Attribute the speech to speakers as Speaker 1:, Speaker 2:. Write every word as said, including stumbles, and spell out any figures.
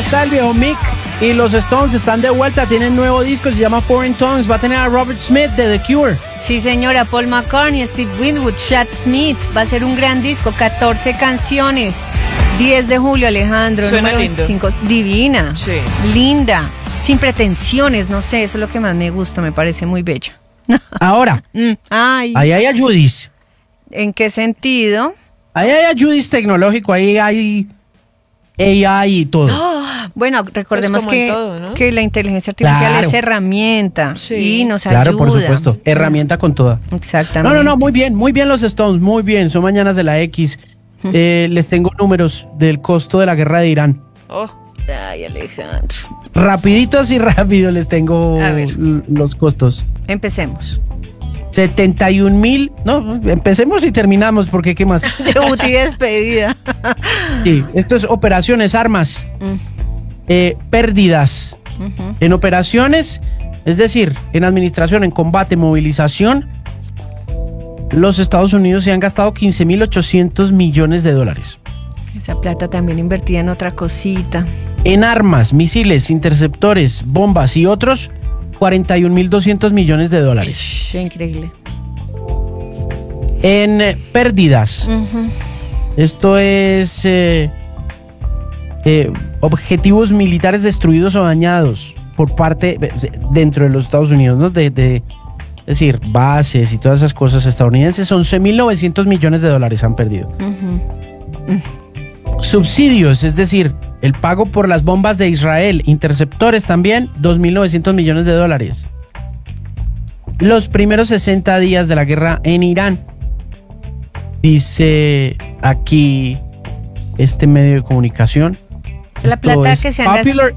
Speaker 1: está el viejo Mick y los Stones están de vuelta, tienen nuevo disco, se llama Foreign Tongues, va a tener a Robert Smith de The Cure.
Speaker 2: Sí, señora, Paul McCartney, Steve Winwood, Chad Smith, va a ser un gran disco, catorce canciones, diez de julio, Alejandro.
Speaker 3: Suena
Speaker 2: número
Speaker 3: lindo.
Speaker 2: veinticinco, divina,
Speaker 3: Sí.
Speaker 2: linda, sin pretensiones, no sé, eso es lo que más me gusta, me parece muy bella.
Speaker 1: Ahora,
Speaker 2: Mm, ay,
Speaker 1: ahí hay ayudis,
Speaker 2: ¿en qué sentido?
Speaker 1: ahí hay ayudis tecnológico, ahí hay A I y todo.
Speaker 2: Bueno, recordemos
Speaker 3: Pues como en
Speaker 2: que,
Speaker 3: todo, ¿no?
Speaker 2: que la inteligencia artificial
Speaker 1: Claro.
Speaker 2: es herramienta
Speaker 3: Sí.
Speaker 2: y nos
Speaker 1: Claro,
Speaker 2: ayuda.
Speaker 1: por supuesto, herramienta con toda.
Speaker 2: Exactamente.
Speaker 1: No, no, no, muy bien, muy bien los Stones, muy bien, son mañanas de la X. Eh, les tengo números del costo de la guerra de Irán.
Speaker 3: Oh,
Speaker 2: Ay, Alejandro.
Speaker 1: Rapidito así rápido les tengo
Speaker 2: A ver.
Speaker 1: l- los costos.
Speaker 2: Empecemos.
Speaker 1: setenta y un mil, no, empecemos y terminamos porque qué más.
Speaker 2: Debut y despedida.
Speaker 1: Sí, esto es operaciones, armas,
Speaker 2: Mm,
Speaker 1: eh, pérdidas.
Speaker 2: ujú.
Speaker 1: En operaciones, es decir, en administración, en combate, movilización, los Estados Unidos se han gastado quince mil ochocientos millones de dólares.
Speaker 2: Esa plata también invertida en otra cosita.
Speaker 1: En armas, misiles, interceptores, bombas y otros, cuarenta y un mil doscientos millones de dólares.
Speaker 2: Qué increíble.
Speaker 1: En eh, pérdidas,
Speaker 2: Ujú.
Speaker 1: esto es eh, eh, objetivos militares destruidos o dañados por parte, eh, dentro de los Estados Unidos, ¿no? De, de- es decir, bases y todas esas cosas estadounidenses, once mil novecientos millones de dólares han perdido.
Speaker 2: Ujú.
Speaker 1: Subsidios, es decir, el pago por las bombas de Israel, interceptores también, dos mil novecientos millones de dólares. Los primeros sesenta días de la guerra en Irán, dice aquí este medio de comunicación.
Speaker 2: La
Speaker 1: Esto
Speaker 2: plata
Speaker 1: es
Speaker 2: que se han
Speaker 1: Popular